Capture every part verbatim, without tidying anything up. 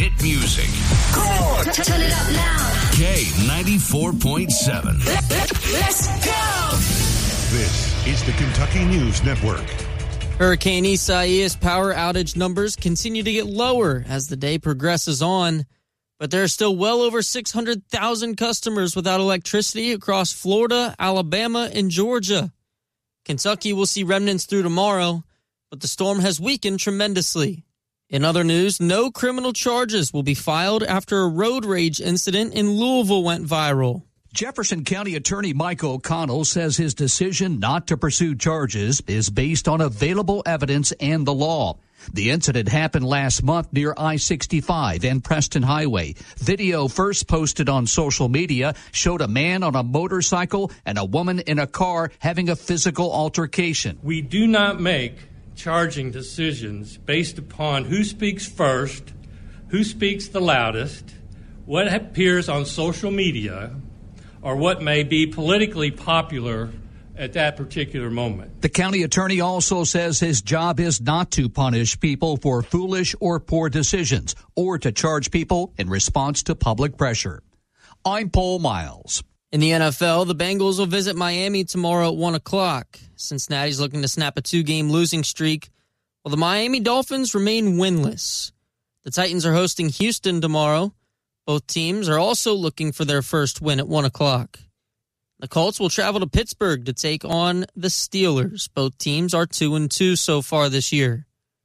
Hit music. Cool. Turn it up now. K ninety-four point seven. Let's go. This is the Kentucky News Network. Hurricane Isaias power outage numbers continue to get lower as the day progresses on, but there are still well over six hundred thousand customers without electricity across Florida, Alabama, and Georgia. Kentucky will see remnants through tomorrow, but the storm has weakened tremendously. In other news, no criminal charges will be filed after a road rage incident in Louisville went viral. Jefferson County Attorney Mike O'Connell says his decision not to pursue charges is based on available evidence and the law. The incident happened last month near I sixty-five and Preston Highway. Video first posted on social media showed a man on a motorcycle and a woman in a car having a physical altercation. We do not make charging decisions based upon who speaks first, who speaks the loudest, what appears on social media, or what may be politically popular at that particular moment. The county attorney also says his job is not to punish people for foolish or poor decisions or to charge people in response to public pressure. I'm Paul Miles. In the N F L, the Bengals will visit Miami tomorrow at one o'clock. Cincinnati's looking to snap a two-game losing streak, while the Miami Dolphins remain winless. The Titans are hosting Houston tomorrow. Both teams are also looking for their first win at one o'clock. The Colts will travel to Pittsburgh to take on the Steelers. Both teams are two and two so far this year.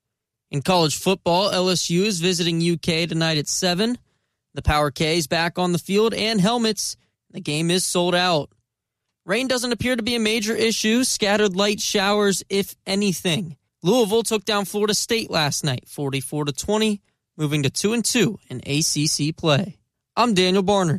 In college football, L S U is visiting U K tonight at seven. The Power K is back on the field and helmets. The game is sold out. Rain doesn't appear to be a major issue. Scattered light showers, if anything. Louisville took down Florida State last night, forty-four to twenty, moving to two and two in A C C play. I'm Daniel Barnard.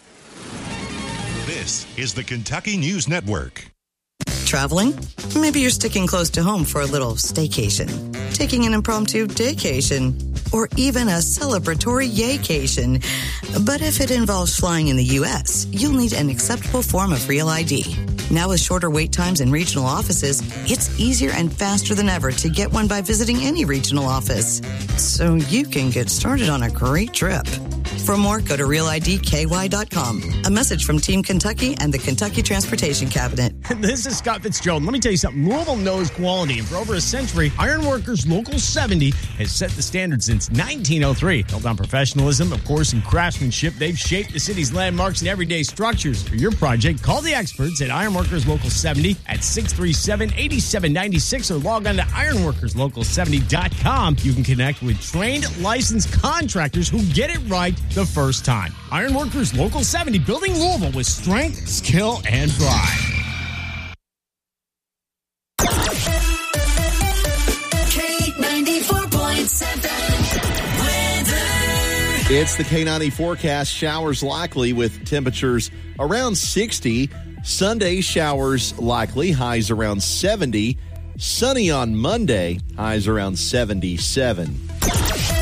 This is the Kentucky News Network. Traveling? Maybe you're sticking close to home for a little staycation, taking an impromptu daycation, or even a celebratory yaycation. But if it involves flying in the U S, you'll need an acceptable form of Real I D. Now with shorter wait times in regional offices, it's easier and faster than ever to get one by visiting any regional office. So you can get started on a great trip. For more, go to real I D K Y dot com. A message from Team Kentucky and the Kentucky Transportation Cabinet. This is Scott Fitzgerald. Let me tell you something. Louisville knows quality, and for over a century, Ironworkers Local seventy has set the standard since nineteen oh three. Built on professionalism, of course, and craftsmanship, they've shaped the city's landmarks and everyday structures. For your project, call the experts at Ironworkers Local seventy at six three seven, eight seven nine six or log on to ironworkers local seventy dot com. You can connect with trained, licensed contractors who get it right the first time. Ironworkers Local seventy, building Louisville with strength, skill, and pride. K ninety-four point seven. It's the K ninety forecast. Showers likely with temperatures around sixty. Sunday, showers likely. Highs around seventy. Sunny on Monday. Highs around seventy-seven.